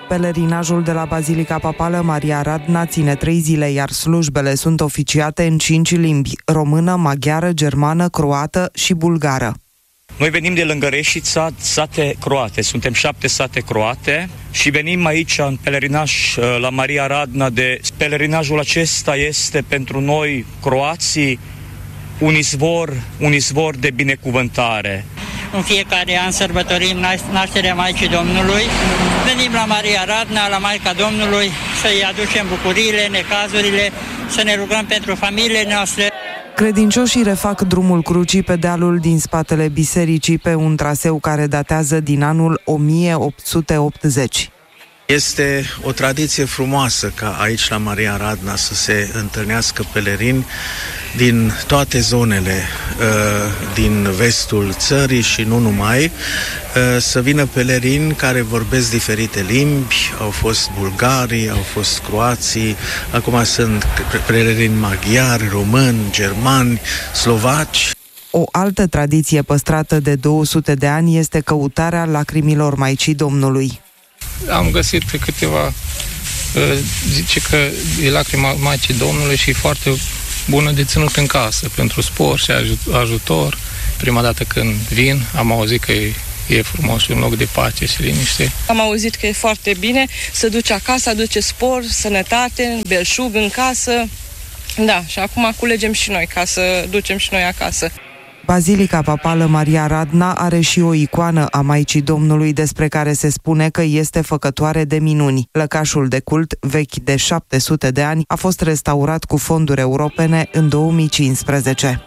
Pelerinajul de la Bazilica Papală Maria Radna ține 3 zile, iar slujbele sunt oficiate în 5 limbi: română, maghiară, germană, croată și bulgară. Noi venim de lângă Reșița, sate croate, suntem 7 sate croate și venim aici în pelerinaj la Maria Radna. Pelerinajul acesta este pentru noi, croații, un izvor de binecuvântare. În fiecare an sărbătorim nașterea Maicii Domnului. Venim la Maria Radna, la Maica Domnului, să-i aducem bucuriile, necazurile, să ne rugăm pentru familiile noastre. Credincioșii refac drumul crucii pe dealul din spatele bisericii, pe un traseu care datează din anul 1880. Este o tradiție frumoasă ca aici la Maria Radna să se întâlnească pelerini din toate zonele din vestul țării și nu numai, să vină pelerini care vorbesc diferite limbi. Au fost bulgarii, au fost croații, acum sunt pelerini maghiari, români, germani, slovaci. O altă tradiție păstrată de 200 de ani este căutarea lacrimilor Maicii Domnului. Am găsit pe câteva, zice că e lacrima Maicii Domnului și e foarte bună de ținut în casă, pentru spor și ajutor. Prima dată când vin, am auzit că e frumos și un loc de pace și liniște. Am auzit că e foarte bine să duci acasă, aduce spor, sănătate, belșug în casă. Da, și acum culegem și noi ca să ducem și noi acasă. Bazilica Papală Maria Radna are și o icoană a Maicii Domnului despre care se spune că este făcătoare de minuni. Lăcașul de cult, vechi de 700 de ani, a fost restaurat cu fonduri europene în 2015.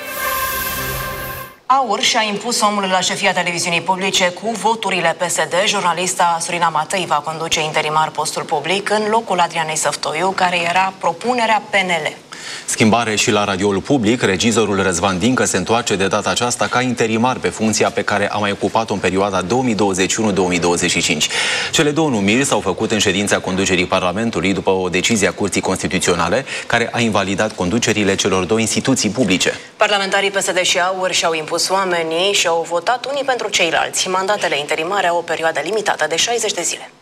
AUR și-a impus omul la șefia televiziunii publice cu voturile PSD. Jurnalista Sorina Matei va conduce interimar postul public în locul Adrianei Săftoiu, care era propunerea PNL. Schimbare și la radioul public. Regizorul Răzvan Dincă se întoarce de data aceasta ca interimar pe funcția pe care a mai ocupat-o în perioada 2021-2025. Cele două numiri s-au făcut în ședința conducerii Parlamentului după o decizie a Curții Constituționale care a invalidat conducerile celor două instituții publice. Parlamentarii PSD și AUR și-au impus oamenii și au votat unii pentru ceilalți. Mandatele interimare au o perioadă limitată de 60 de zile.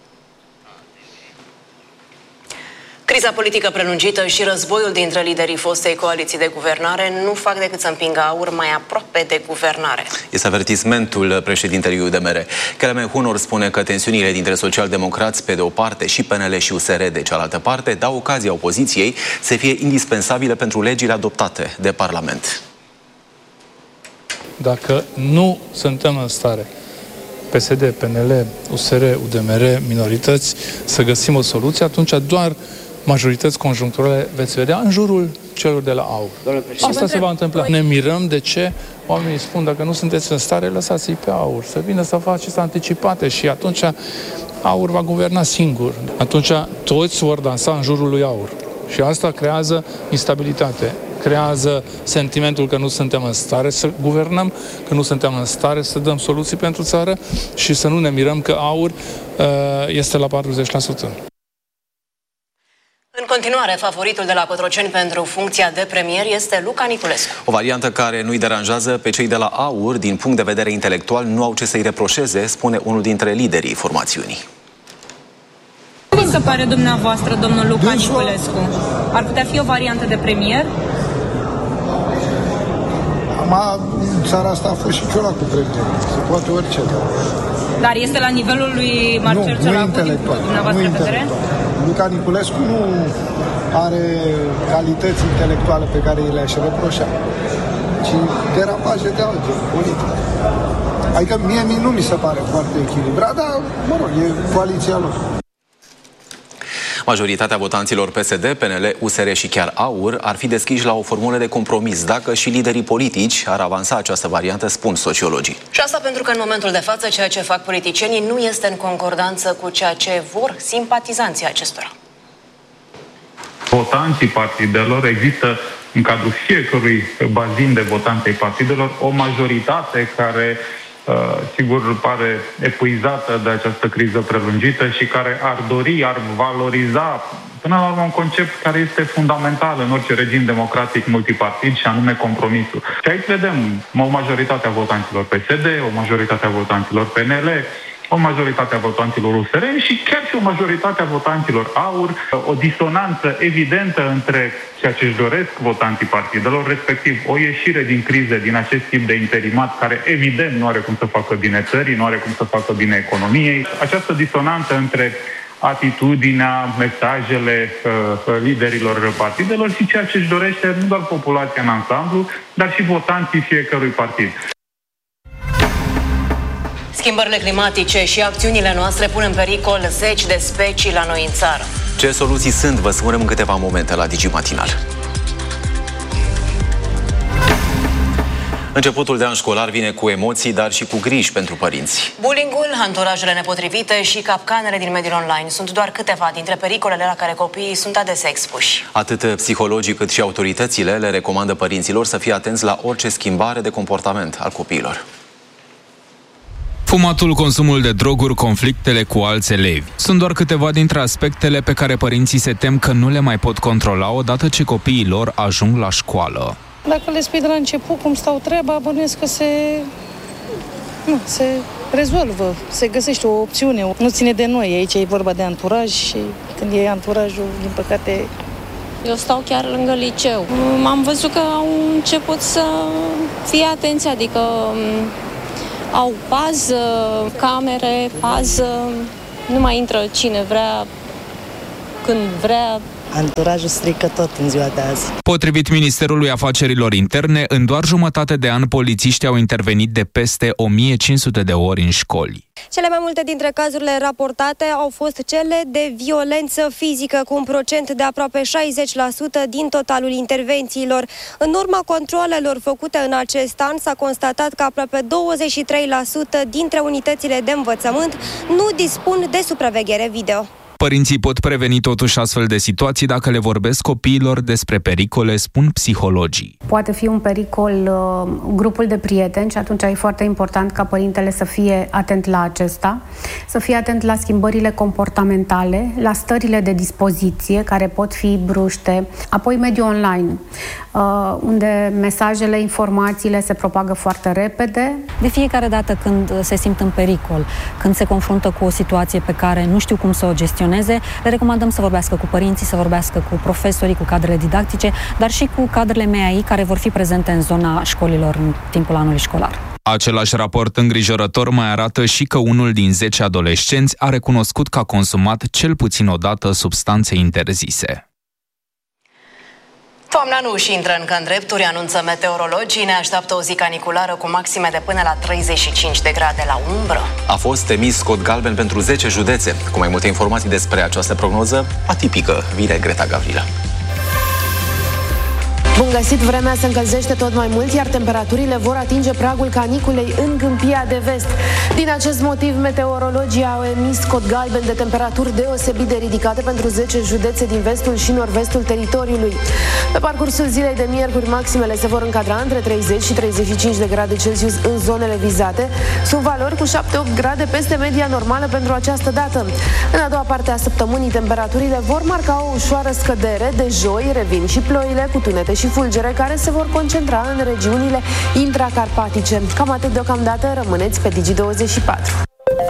Criza politică prelungită și războiul dintre liderii fostei coaliții de guvernare nu fac decât să împingă AUR mai aproape de guvernare. Este avertismentul președintelui UDMR. Kelemen Hunor spune că tensiunile dintre socialdemocrați pe de o parte și PNL și USR de cealaltă parte dau ocazia opoziției să fie indispensabile pentru legile adoptate de Parlament. Dacă nu suntem în stare, PSD, PNL, USR, UDMR, minorități, să găsim o soluție, atunci doar majorități conjuncturale veți vedea în jurul celor de la AUR. Asta se va întâmpla. Ne mirăm de ce oamenii spun, dacă nu sunteți în stare, lăsați-i pe AUR, să vină să faceți anticipate și atunci AUR va guverna singur. Atunci toți vor dansa în jurul lui AUR. Și asta creează instabilitate, creează sentimentul că nu suntem în stare să guvernăm, că nu suntem în stare să dăm soluții pentru țară și să nu ne mirăm că AUR este la 40%. În continuare, favoritul de la Cotroceni pentru funcția de premier este Luca Niculescu. O variantă care nu-i deranjează pe cei de la AUR, din punct de vedere intelectual, nu au ce să-i reproșeze, spune unul dintre liderii formațiunii. Cum vi se pare dumneavoastră, domnul Luca Niculescu? Ar putea fi o variantă de premier? În țara asta a fost și Ciolacu premier. Se poate orice. Dar este la nivelul lui Marcel Ciolacu, din dumneavoastră vedere? Luca Niculescu nu are calități intelectuale pe care le-aș reproșa, ci derapaje de altfel, politic. Adică mie nu mi se pare foarte echilibrat, dar, mă rog, e coaliția lor. Majoritatea votanților PSD, PNL, USR și chiar AUR ar fi deschiși la o formulă de compromis dacă și liderii politici ar avansa această variantă, spun sociologii. Și asta pentru că în momentul de față ceea ce fac politicienii nu este în concordanță cu ceea ce vor simpatizanții acestora. Votanții partidelor, există în cadrul fiecărui bazin de votanți ai partidelor o majoritate care sigur pare epuizată de această criză prelungită și care ar valoriza până la urmă un concept care este fundamental în orice regim democratic multipartid și anume compromisul. Și aici vedem o majoritate a votanților PSD, o majoritate a votanților PNL, o majoritate a votanților USR și chiar și o majoritate a votanților AUR, o disonanță evidentă între ceea ce își doresc votanții partidelor, respectiv o ieșire din crize, din acest tip de interimat, care evident nu are cum să facă bine țării, nu are cum să facă bine economiei. Această disonanță între atitudinea, mesajele liderilor partidelor și ceea ce își dorește nu doar populația în ansamblu, dar și votanții fiecărui partid. Schimbările climatice și acțiunile noastre pun în pericol zeci de specii la noi în țară. Ce soluții sunt, vă spunem în câteva momente la Digi Matinal. Începutul de an școlar vine cu emoții, dar și cu griji pentru părinți. Bullying-ul, anturajele nepotrivite și capcanele din mediul online sunt doar câteva dintre pericolele la care copiii sunt adesea expuși. Atât psihologii cât și autoritățile le recomandă părinților să fie atenți la orice schimbare de comportament al copiilor. Fumatul, consumul de droguri, conflictele cu alți elevi sunt doar câteva dintre aspectele pe care părinții se tem că nu le mai pot controla odată ce copiii lor ajung la școală. Dacă le spui de la început cum stau treaba, bănuiesc că se rezolvă, se găsește o opțiune. Nu ține de noi, aici e vorba de anturaj și când e anturajul, din păcate... Eu stau chiar lângă liceu. Am văzut că au început să fie atenți, adică au pază, camere, pază, nu mai intră cine vrea, când vrea. Anturajul strică tot în ziua de azi. Potrivit Ministerului Afacerilor Interne, în doar jumătate de an, polițiștii au intervenit de peste 1500 de ori în școli. Cele mai multe dintre cazurile raportate au fost cele de violență fizică, cu un procent de aproape 60% din totalul intervențiilor. În urma controalelor făcute în acest an, s-a constatat că aproape 23% dintre unitățile de învățământ nu dispun de supraveghere video. Părinții pot preveni totuși astfel de situații dacă le vorbesc copiilor despre pericole, spun psihologii. Poate fi un pericol grupul de prieteni și atunci e foarte important ca părintele să fie atent la acesta, să fie atent la schimbările comportamentale, la stările de dispoziție care pot fi bruște, apoi mediul online, unde mesajele, informațiile se propagă foarte repede. De fiecare dată când se simt în pericol, când se confruntă cu o situație pe care nu știu cum să o gestioneze, le recomandăm să vorbească cu părinții, să vorbească cu profesorii, cu cadrele didactice, dar și cu cadrele MAI care vor fi prezente în zona școlilor în timpul anului școlar. Același raport îngrijorător mai arată și că unul din 10 adolescenți a recunoscut că a consumat cel puțin o dată substanțe interzise. Toamna nu își intră încă în drepturi, anunță meteorologii. Ne așteaptă o zi caniculară cu maxime de până la 35 de grade la umbră. A fost emis cod galben pentru 10 județe. Cu mai multe informații despre această prognoză atipică, vine Greta Gavrilă. Bun găsit, vremea se încălzește tot mai mult, iar temperaturile vor atinge pragul caniculei în Câmpia de Vest. Din acest motiv, meteorologii au emis cod galben de temperaturi deosebit de ridicate pentru 10 județe din vestul și nord-vestul teritoriului. Pe parcursul zilei de miercuri, maximele se vor încadra între 30 și 35 de grade Celsius în zonele vizate. Sunt valori cu 7-8 grade peste media normală pentru această dată. În a doua parte a săptămânii, temperaturile vor marca o ușoară scădere. De joi revin și ploile cu tunete și fulgere care se vor concentra în regiunile intracarpatice. Cam atât deocamdată, rămâneți pe Digi24.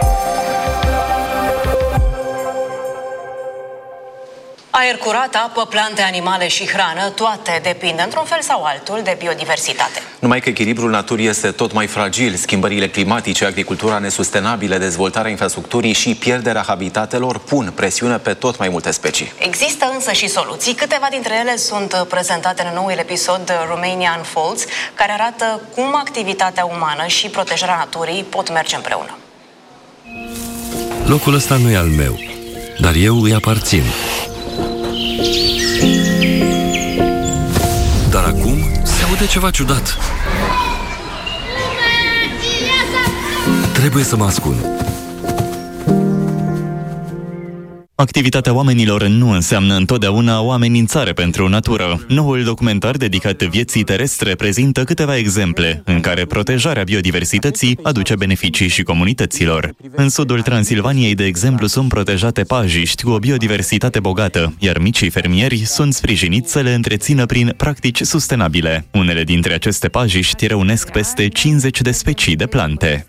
Aer curat, apă, plante, animale și hrană, toate depind într-un fel sau altul de biodiversitate. Numai că echilibrul naturii este tot mai fragil. Schimbările climatice, agricultura nesustenabilă, dezvoltarea infrastructurii și pierderea habitatelor pun presiune pe tot mai multe specii. Există însă și soluții. Câteva dintre ele sunt prezentate în noul episod Romania Unfolds, care arată cum activitatea umană și protejarea naturii pot merge împreună. Locul ăsta nu e al meu, dar eu îi aparțin. Dar acum se aude ceva ciudat. Trebuie să mă ascund. Activitatea oamenilor nu înseamnă întotdeauna o amenințare pentru natură. Noul documentar dedicat vieții terestre prezintă câteva exemple în care protejarea biodiversității aduce beneficii și comunităților. În sudul Transilvaniei, de exemplu, sunt protejate pajiști cu o biodiversitate bogată, iar micii fermieri sunt sprijiniți să le întrețină prin practici sustenabile. Unele dintre aceste pajiști reunesc peste 50 de specii de plante.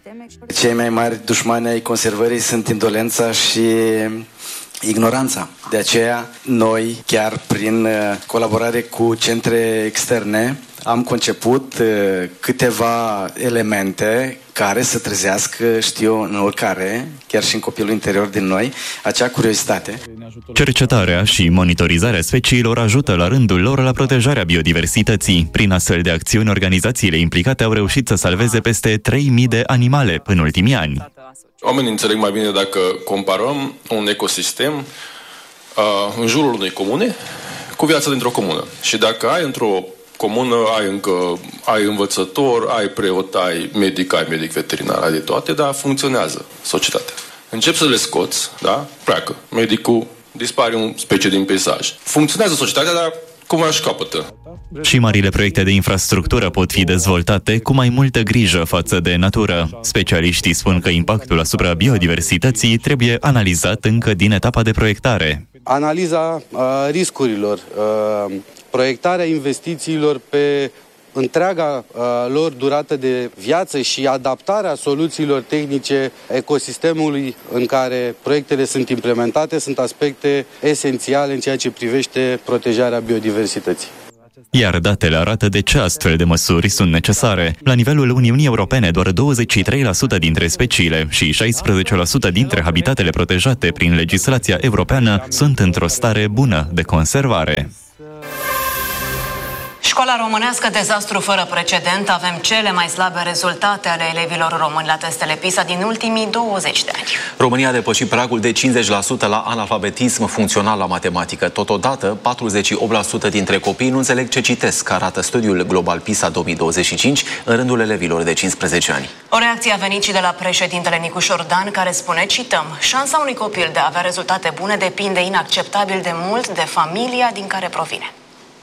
Cei mai mari dușmani ai conservării sunt indolența și ignoranța. De aceea, noi, chiar prin colaborare cu centre externe, am conceput câteva elemente care să trezească, în oricare, chiar și în copilul interior din noi, acea curiozitate. Cercetarea și monitorizarea speciilor ajută la rândul lor la protejarea biodiversității. Prin astfel de acțiuni, organizațiile implicate au reușit să salveze peste 3.000 de animale în ultimii ani. Oamenii înțeleg mai bine dacă comparăm un ecosistem în jurul unei comune cu viața dintr-o comună. Și dacă ai într-o comună, ai învățător, ai preot, ai medic veterinar, ai de toate, dar funcționează societatea. Începi să le scoți, da? Pleacă. Medicul dispare o specie din peisaj. Funcționează societatea, dar cum își capătă. Și marile proiecte de infrastructură pot fi dezvoltate cu mai multă grijă față de natură. Specialiștii spun că impactul asupra biodiversității trebuie analizat încă din etapa de proiectare. Analiza riscurilor, proiectarea investițiilor pe întreaga lor durată de viață și adaptarea soluțiilor tehnice ecosistemului în care proiectele sunt implementate sunt aspecte esențiale în ceea ce privește protejarea biodiversității. Iar datele arată de ce astfel de măsuri sunt necesare. La nivelul Uniunii Europene, doar 23% dintre speciile și 16% dintre habitatele protejate prin legislația europeană sunt într-o stare bună de conservare. Școala românească, dezastru fără precedent. Avem cele mai slabe rezultate ale elevilor români la testele PISA din ultimii 20 de ani. România a depășit pragul de 50% la analfabetism funcțional la matematică. Totodată, 48% dintre copii nu înțeleg ce citesc, arată studiul global PISA 2025 în rândul elevilor de 15 ani. O reacție a venit și de la președintele Nicu Șordan, care spune, cităm, șansa unui copil de a avea rezultate bune depinde inacceptabil de mult de familia din care provine.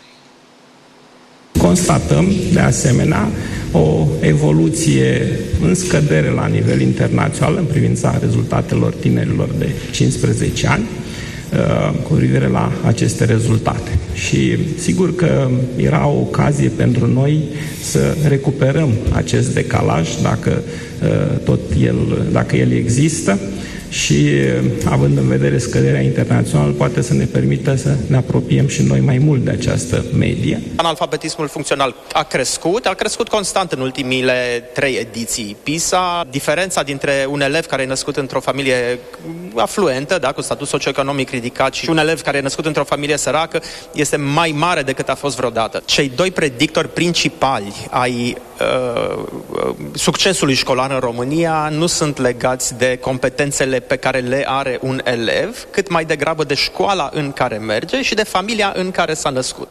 Constatăm, de asemenea, o evoluție în scădere la nivel internațional în privința rezultatelor tinerilor de 15 ani cu privire la aceste rezultate. Și sigur că era o ocazie pentru noi să recuperăm acest decalaj dacă el există. Și având în vedere scăderea internațională, poate să ne permită să ne apropiem și noi mai mult de această medie. Analfabetismul funcțional a crescut constant în ultimile 3 ediții PISA. Diferența dintre un elev care e născut într-o familie afluentă, da, cu statut socioeconomic ridicat, și un elev care e născut într-o familie săracă este mai mare decât a fost vreodată. Cei doi predictori principali ai succesului școlar în România nu sunt legați de competențele pe care le are un elev, cât mai degrabă de școala în care merge și de familia în care s-a născut.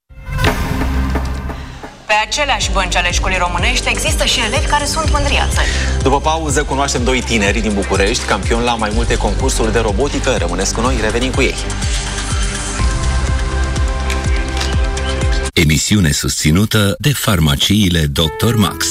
Pe aceleași bănci ale școlii românești există și elevi care sunt mândriați. După pauză cunoaștem 2 tineri din București, campioni la mai multe concursuri de robotică. Rămâneți cu noi, revenim cu ei. Emisiune susținută de farmaciile Dr. Max.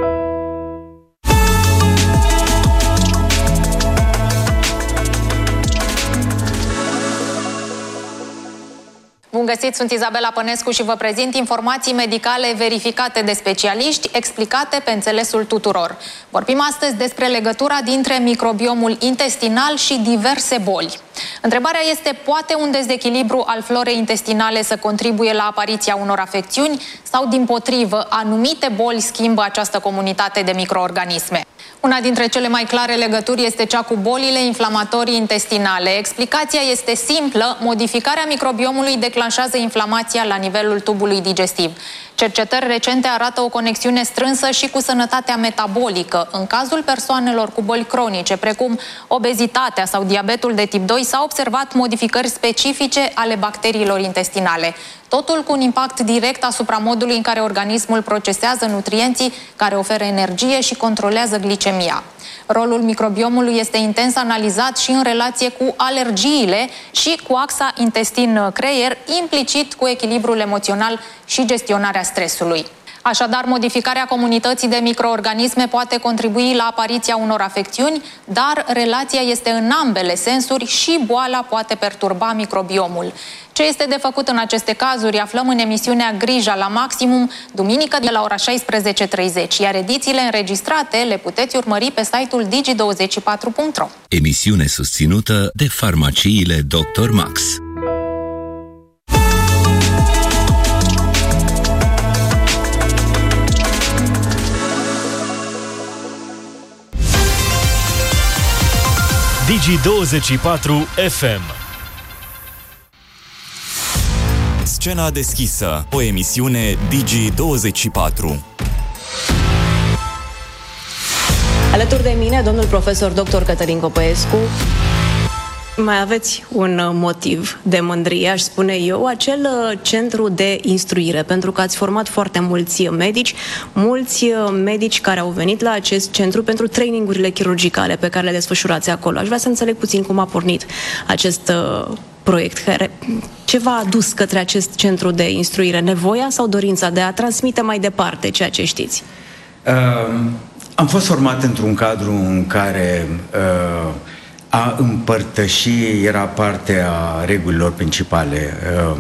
Bun găsit, sunt Izabela Pănescu și vă prezint informații medicale verificate de specialiști, explicate pe înțelesul tuturor. Vorbim astăzi despre legătura dintre microbiomul intestinal și diverse boli. Întrebarea este, poate un dezechilibru al florei intestinale să contribuie la apariția unor afecțiuni sau, dimpotrivă, anumite boli schimbă această comunitate de microorganisme? Una dintre cele mai clare legături este cea cu bolile inflamatorii intestinale. Explicația este simplă, modificarea microbiomului declanșează inflamația la nivelul tubului digestiv. Cercetări recente arată o conexiune strânsă și cu sănătatea metabolică. În cazul persoanelor cu boli cronice, precum obezitatea sau diabetul de tip 2, s-au observat modificări specifice ale bacteriilor intestinale. Totul cu un impact direct asupra modului în care organismul procesează nutrienții care oferă energie și controlează glicemia. Rolul microbiomului este intens analizat și în relație cu alergiile și cu axa intestin-creier, implicit cu echilibrul emoțional și gestionarea stresului. Așadar, modificarea comunității de microorganisme poate contribui la apariția unor afecțiuni, dar relația este în ambele sensuri și boala poate perturba microbiomul. Ce este de făcut în aceste cazuri aflăm în emisiunea Grija la maximum, duminică de la ora 16:30, iar edițiile înregistrate le puteți urmări pe site-ul digi24.ro. Emisiune susținută de farmaciile Dr. Max. Digi24 FM. Scena deschisă, o emisiune Digi24. Alături de mine, domnul profesor dr. Cătălin Copăescu. Mai aveți un motiv de mândrie, aș spune eu, acel centru de instruire, pentru că ați format foarte mulți medici care au venit la acest centru pentru trainingurile chirurgicale pe care le desfășurați acolo. Aș vrea să înțeleg puțin cum a pornit acest proiect, ce v-a adus către acest centru de instruire, nevoia sau dorința de a transmite mai departe ceea ce știți? Am fost format într-un cadru în care a împărtăși era parte a regulilor principale.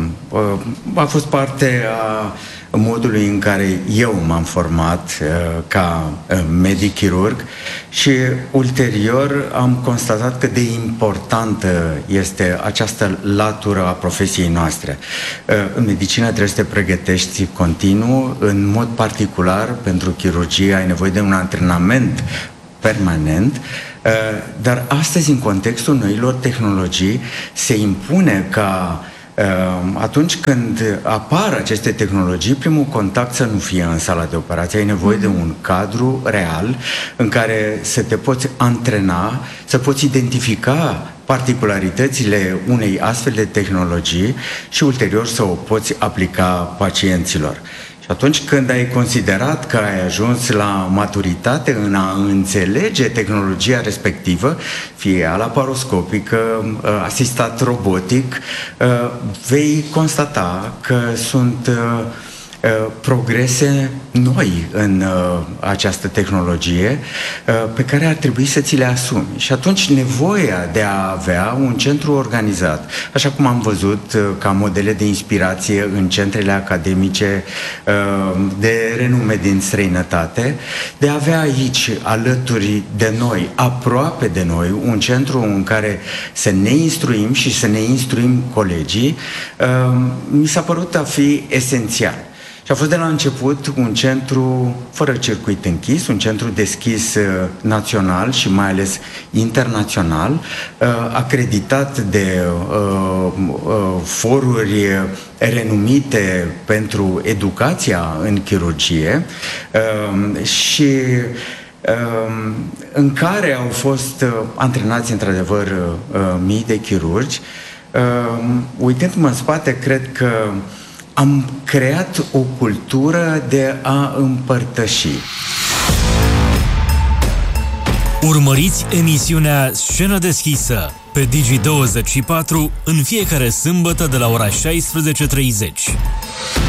A fost parte a modului în care eu m-am format ca medic chirurg și ulterior am constatat cât de importantă este această latură a profesiei noastre. În medicină trebuie să te pregătești continuu, în mod particular pentru chirurgie ai nevoie de un antrenament permanent, dar astăzi, în contextul noilor tehnologii, se impune ca atunci când apar aceste tehnologii, primul contact să nu fie în sala de operație. Ai nevoie de un cadru real în care să te poți antrena, să poți identifica particularitățile unei astfel de tehnologii și ulterior să o poți aplica pacienților. Și atunci când ai considerat că ai ajuns la maturitate în a înțelege tehnologia respectivă, fie laparoscopică, asistat robotic, vei constata că sunt progrese noi în această tehnologie pe care ar trebui să ți le asumi. Și atunci nevoia de a avea un centru organizat, așa cum am văzut ca modele de inspirație în centrele academice de renume din străinătate, de a avea aici, alături de noi, aproape de noi, un centru în care să ne instruim și să ne instruim colegii, mi s-a părut a fi esențial. Și a fost de la început un centru fără circuit închis, un centru deschis național și mai ales internațional, acreditat de foruri renumite pentru educația în chirurgie și în care au fost antrenați într-adevăr mii de chirurgi. Uitându-mă în spate, cred că am creat o cultură de a împărtăși. Urmăriți emisiunea Scenă deschisă pe Digi24 în fiecare sâmbătă de la ora 16:30.